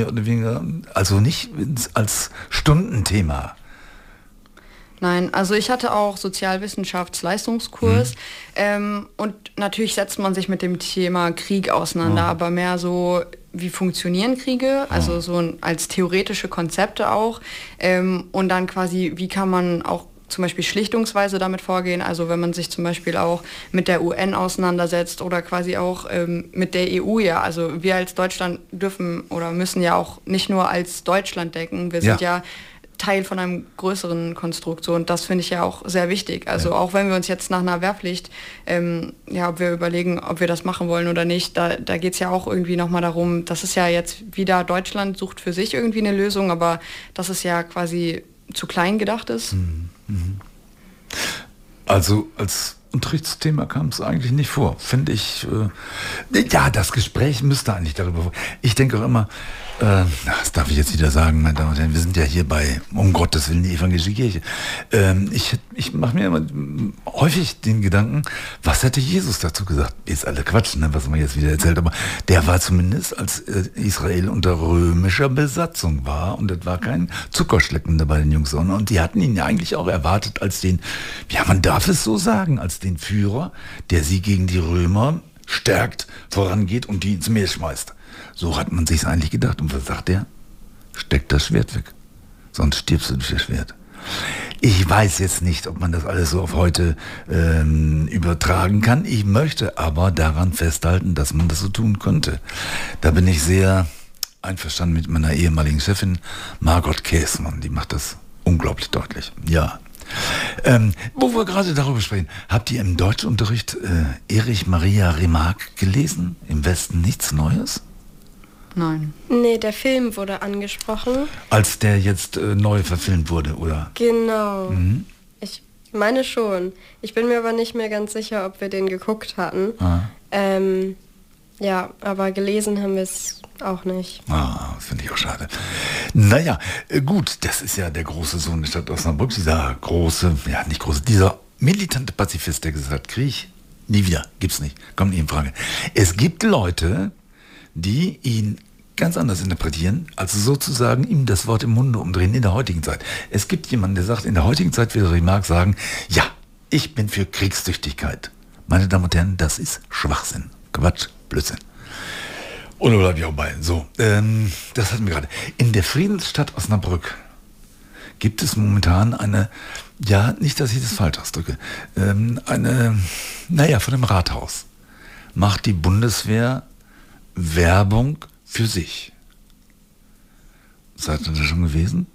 mehr oder weniger, also nicht als Stundenthema? Nein, also ich hatte auch Sozialwissenschaftsleistungskurs und natürlich setzt man sich mit dem Thema Krieg auseinander, aber mehr so, wie funktionieren Kriege, also so als theoretische Konzepte auch und dann quasi, wie kann man auch zum Beispiel schlichtungsweise damit vorgehen, also wenn man sich zum Beispiel auch mit der UN auseinandersetzt oder quasi auch mit der EU, ja, also wir als Deutschland dürfen oder müssen ja auch nicht nur als Deutschland denken, wir sind ja Teil von einem größeren Konstrukt. So, und das finde ich ja auch sehr wichtig. Also auch wenn wir uns jetzt nach einer Wehrpflicht, ob wir überlegen, ob wir das machen wollen oder nicht, da geht es ja auch irgendwie nochmal darum, das ist ja jetzt wieder, Deutschland sucht für sich irgendwie eine Lösung, aber dass es ja quasi zu klein gedacht ist. Also als Unterrichtsthema kam es eigentlich nicht vor, finde ich. Das Gespräch müsste eigentlich darüber vor. Ich denke auch immer, das darf ich jetzt wieder sagen, meine Damen und Herren, wir sind ja hier bei, um Gottes Willen, die evangelische Kirche. Ich mache mir immer häufig den Gedanken, was hätte Jesus dazu gesagt? Ist alle Quatsch, ne, was man jetzt wieder erzählt, aber der war zumindest, als Israel unter römischer Besatzung war, und das war kein Zuckerschlecken bei den Jungs, und die hatten ihn ja eigentlich auch erwartet als den, ja, man darf es so sagen, als den Führer, der sie gegen die Römer stärkt, vorangeht und die ins Meer schmeißt. So hat man sich's eigentlich gedacht. Und was sagt er? Steck das Schwert weg. Sonst stirbst du durch das Schwert. Ich weiß jetzt nicht, ob man das alles so auf heute übertragen kann. Ich möchte aber daran festhalten, dass man das so tun könnte. Da bin ich sehr einverstanden mit meiner ehemaligen Chefin, Margot Käßmann. Die macht das unglaublich deutlich. Ja. Wo wir gerade darüber sprechen, habt ihr im Deutschunterricht Erich Maria Remarque gelesen? Im Westen nichts Neues? Nein. Nee, der Film wurde angesprochen. Als der jetzt neu verfilmt wurde, oder? Genau. Ich meine schon. Ich bin mir aber nicht mehr ganz sicher, ob wir den geguckt hatten. Ja, aber gelesen haben wir es auch nicht. Finde ich auch schade. Naja, gut, das ist ja der große Sohn der Stadt Osnabrück, dieser dieser militante Pazifist, der gesagt hat, Krieg, nie wieder, gibt's nicht, kommt nie in Frage. Es gibt Leute, die ihn ganz anders interpretieren, also sozusagen ihm das Wort im Munde umdrehen in der heutigen Zeit. Es gibt jemanden, der sagt, in der heutigen Zeit würde Remarque sagen, ja, ich bin für Kriegstüchtigkeit. Meine Damen und Herren, das ist Schwachsinn. Quatsch, Blödsinn. Und da bleibe ich auch bei. So, das hatten wir gerade. In der Friedensstadt Osnabrück gibt es momentan eine, ja, nicht, dass ich das falsch ausdrücke, von dem Rathaus macht die Bundeswehr Werbung für sich. Seid ihr da schon gewesen?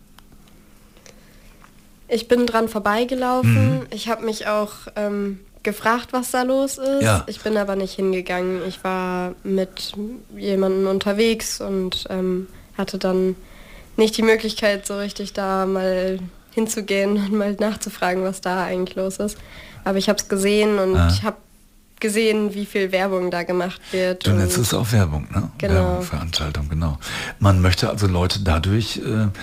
Ich bin dran vorbeigelaufen. Ich habe mich auch gefragt, was da los ist. Ja. Ich bin aber nicht hingegangen. Ich war mit jemandem unterwegs und hatte dann nicht die Möglichkeit, so richtig da mal hinzugehen und mal nachzufragen, was da eigentlich los ist. Aber ich habe es gesehen und ich habe gesehen, wie viel Werbung da gemacht wird. Du nennst es auch Werbung, ne? Genau. Werbung, genau. Man möchte also Leute dadurch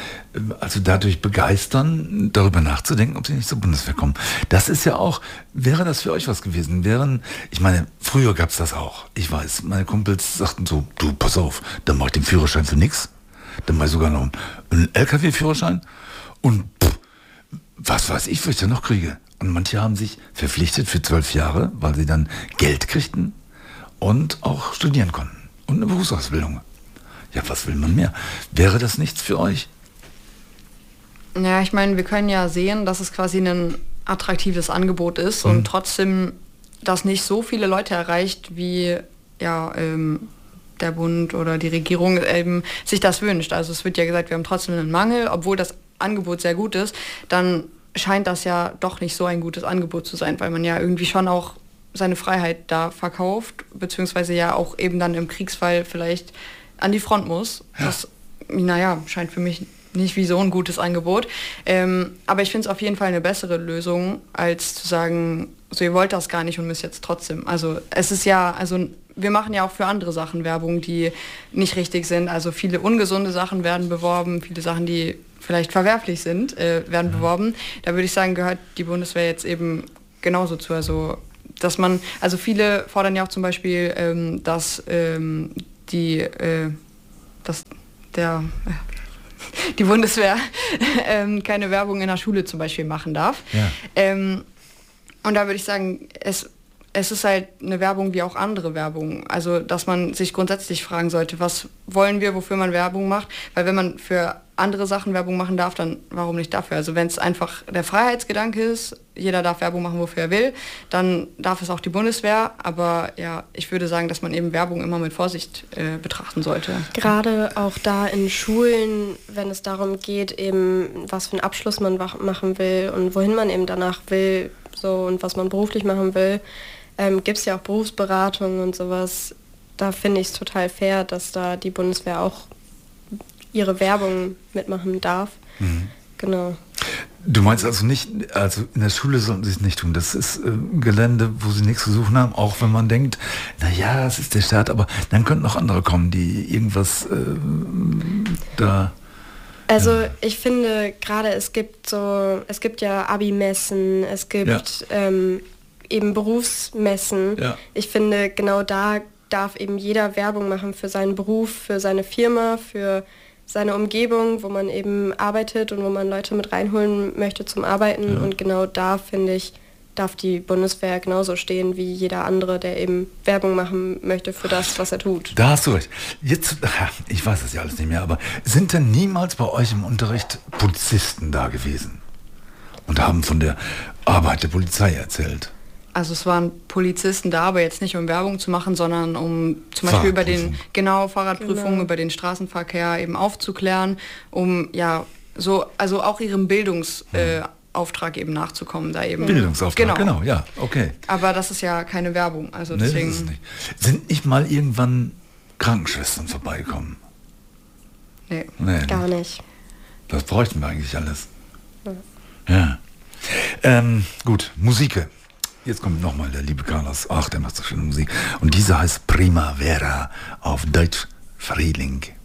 begeistern, darüber nachzudenken, ob sie nicht zur Bundeswehr kommen. Das ist ja auch, wäre das für euch was gewesen? Ich meine, früher gab es das auch. Ich weiß, meine Kumpels sagten so, du, pass auf, dann mach ich den Führerschein für nix. Dann mach ich sogar noch einen LKW-Führerschein. Und was weiß ich, was ich da noch kriege. Und manche haben sich verpflichtet für 12 Jahre, weil sie dann Geld kriegten und auch studieren konnten. Und eine Berufsausbildung. Ja, was will man mehr? Wäre das nichts für euch? Ja, ich meine, wir können ja sehen, dass es quasi ein attraktives Angebot ist und trotzdem das nicht so viele Leute erreicht, wie der Bund oder die Regierung eben sich das wünscht. Also es wird ja gesagt, wir haben trotzdem einen Mangel, obwohl das Angebot sehr gut ist, dann scheint das ja doch nicht so ein gutes Angebot zu sein, weil man ja irgendwie schon auch seine Freiheit da verkauft, beziehungsweise ja auch eben dann im Kriegsfall vielleicht an die Front muss. Ja. Das, scheint für mich nicht wie so ein gutes Angebot. Aber ich finde es auf jeden Fall eine bessere Lösung, als zu sagen, so ihr wollt das gar nicht und müsst jetzt trotzdem. Also es ist wir machen ja auch für andere Sachen Werbung, die nicht richtig sind. Also viele ungesunde Sachen werden beworben, viele Sachen, die vielleicht verwerflich sind, werden beworben. Da würde ich sagen, gehört die Bundeswehr jetzt eben genauso zu. Also viele fordern ja auch zum Beispiel, dass die Bundeswehr keine Werbung in der Schule zum Beispiel machen darf. Ja. Und da würde ich sagen, es ist halt eine Werbung wie auch andere Werbung. Also, dass man sich grundsätzlich fragen sollte, was wollen wir, wofür man Werbung macht? Weil wenn man für andere Sachen Werbung machen darf, dann warum nicht dafür? Also wenn es einfach der Freiheitsgedanke ist, jeder darf Werbung machen, wofür er will, dann darf es auch die Bundeswehr. Aber ja, ich würde sagen, dass man eben Werbung immer mit Vorsicht betrachten sollte. Gerade auch da in Schulen, wenn es darum geht, eben was für einen Abschluss man machen will und wohin man eben danach will, so, und was man beruflich machen will, gibt es ja auch Berufsberatung und sowas. Da finde ich es total fair, dass da die Bundeswehr auch ihre Werbung mitmachen darf. Mhm. Genau. Du meinst also nicht, also in der Schule sollten sie es nicht tun. Das ist Gelände, wo sie nichts zu suchen haben, auch wenn man denkt, naja, es ist der Staat, aber dann könnten auch andere kommen, die irgendwas da... Also ich finde gerade, es gibt ja Abi-Messen, es gibt eben Berufsmessen. Ja. Ich finde, genau da darf eben jeder Werbung machen für seinen Beruf, für seine Firma, für seine Umgebung, wo man eben arbeitet und wo man Leute mit reinholen möchte zum Arbeiten. Ja. Und genau da, finde ich, darf die Bundeswehr genauso stehen wie jeder andere, der eben Werbung machen möchte für das, was er tut. Da hast du recht. Jetzt, ich weiß das ja alles nicht mehr, aber sind denn niemals bei euch im Unterricht Polizisten da gewesen und haben von der Arbeit der Polizei erzählt? Also es waren Polizisten da, aber jetzt nicht um Werbung zu machen, sondern um zum Beispiel über den Fahrradprüfungen, über den Straßenverkehr eben aufzuklären, um also auch ihrem Bildungsauftrag eben nachzukommen, da eben. Bildungsauftrag, genau, ja, okay. Aber das ist ja keine Werbung, also deswegen. Das ist nicht. Sind nicht mal irgendwann Krankenschwestern vorbeigekommen? Nee. Gar nicht. Das bräuchten wir eigentlich alles. Ja. Gut, Musik. Jetzt kommt nochmal der liebe Carlos. Ach, der macht so schöne Musik. Und diese heißt Primavera, auf Deutsch Frühling.